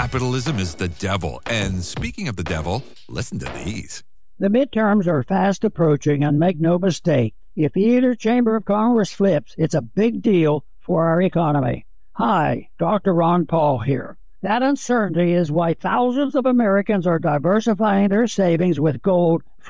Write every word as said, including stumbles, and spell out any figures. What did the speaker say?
capitalism is the devil. And speaking of the devil, listen to these. The midterms are fast approaching, and make no mistake, if either chamber of Congress flips, it's a big deal for our economy. Hi, Doctor Ron Paul here. That uncertainty is why thousands of Americans are diversifying their savings with gold